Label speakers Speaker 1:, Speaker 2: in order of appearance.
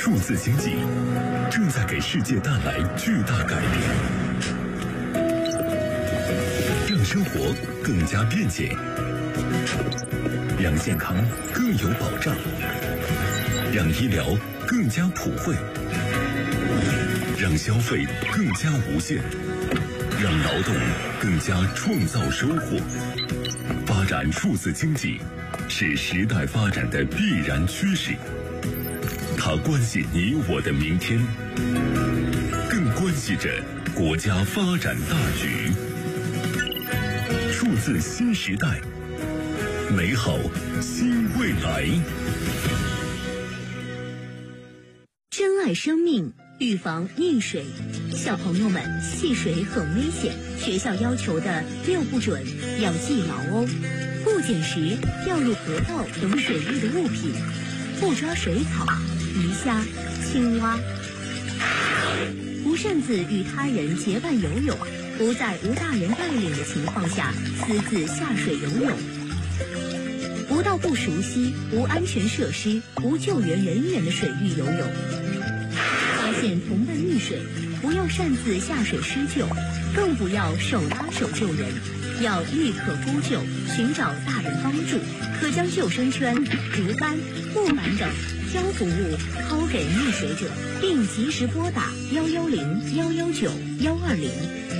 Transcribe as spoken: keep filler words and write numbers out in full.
Speaker 1: 数字经济正在给世界带来巨大改变，让生活更加便捷，让健康更有保障，让医疗更加普惠，让消费更加无限，让劳动更加创造收获。发展数字经济是时代发展的必然趋势，它关系你我的明天，更关系着国家发展大局。数字新时代，美好新未来。
Speaker 2: 珍爱生命，预防溺水。小朋友们，戏水很危险，学校要求的六不准要记牢哦。不捡拾掉入河道等水域的物品，不抓水草、鱼虾、青蛙，不擅自与他人结伴游泳，不在无大人带领的情况下私自下水游泳，不到不熟悉、无安全设施、无救援人员的水域游泳。发现同伴溺水，不要擅自下水施救，更不要手拉手救人，要立刻呼救，寻找大人帮助。可将救生圈、竹竿、木板等漂浮物抛给溺水者，并及时拨打幺幺零、幺幺九、幺二零，